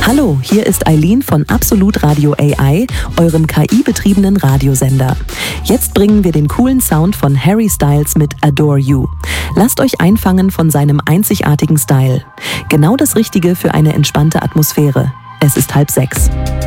Hallo, hier ist Eileen von Absolut Radio AI, eurem KI-betriebenen Radiosender. Jetzt bringen wir den coolen Sound von Harry Styles mit Adore You. Lasst euch einfangen von seinem einzigartigen Style. Genau das Richtige für eine entspannte Atmosphäre. Es ist 5:30.